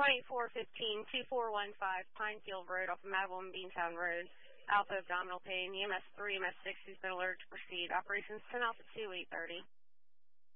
2415-2415 Pinefield Road off of Madeline Beantown Road. Alpha abdominal pain. EMS 3, EMS 6 has been alerted to proceed. Operations 10 Alpha 2, 830.